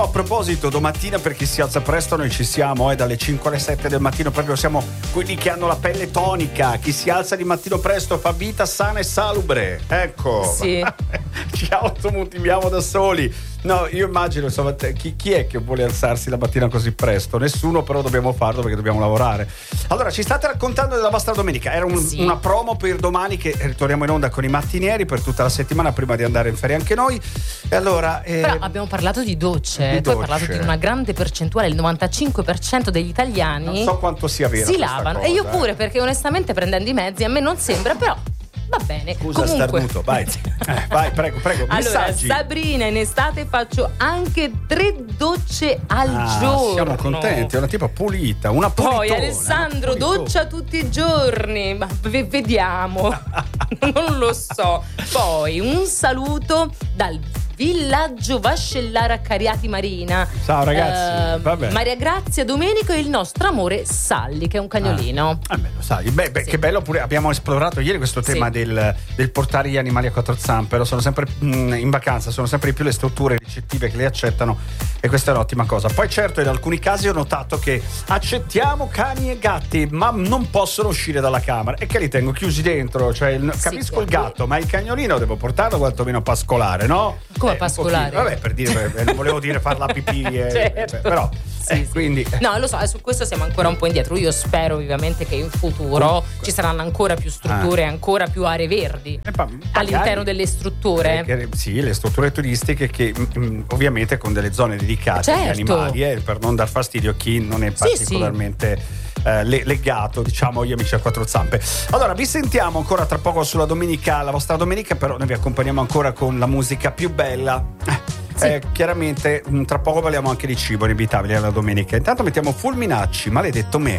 A proposito, domattina per chi si alza presto noi ci siamo, dalle 5 alle 7 del mattino, proprio siamo quelli che hanno la pelle tonica. Chi si alza di mattino presto fa vita sana e salubre. Ecco. Sì. Ci automotiviamo da soli. No, io immagino, insomma, chi è che vuole alzarsi la mattina così presto? Nessuno, però dobbiamo farlo perché dobbiamo lavorare. Allora, ci state raccontando della vostra domenica. Era una promo per domani, che ritorniamo in onda con i mattinieri per tutta la settimana prima di andare in ferie anche noi. E allora però abbiamo parlato di docce. Tu hai parlato di una grande percentuale, il 95% degli italiani non so quanto sia vero si lavano, cosa, e io pure, perché onestamente prendendo i mezzi a me non sembra, però va bene. Scusa, comunque starnuto, vai. Vai, prego. Allora, messaggi. Sabrina, in estate faccio anche 3 docce al giorno. Siamo contenti, è una tipa pulita, una pulitona. Poi Alessandro doccia tutti i giorni, ma vediamo. Non lo so. Poi un saluto dal villaggio Vascellara Cariati Marina. Ciao ragazzi. Vabbè. Maria Grazia, Domenico e il nostro amore Salli, che è un cagnolino. Lo sai. Sì. Che bello, pure abbiamo esplorato ieri questo tema del portare gli animali a quattro zampe. Sono sempre in vacanza, sono sempre di più le strutture ricettive che li accettano, e questa è un'ottima cosa. Poi certo, in alcuni casi ho notato che accettiamo cani e gatti, ma non possono uscire dalla camera, e che li tengo chiusi dentro. Cioè, capisco il gatto, ma il cagnolino devo portarlo quantomeno a pascolare, no? Come pascolare? Vabbè, per dire, non volevo dire far la pipì, certo. Però sì. Quindi no, lo so, su questo siamo ancora un po' indietro. Io spero vivamente che in futuro ci saranno ancora più strutture, ancora più aree verdi all'interno delle strutture. Sì, le strutture turistiche che ovviamente con delle zone dedicate agli animali, per non dar fastidio a chi non è particolarmente legato, diciamo, agli amici a quattro zampe. Allora, vi sentiamo ancora tra poco sulla domenica, la vostra domenica, però noi vi accompagniamo ancora con la musica più bella. Chiaramente tra poco parliamo anche di cibo inevitabile alla domenica. Intanto mettiamo Fulminacci, Maledetto me.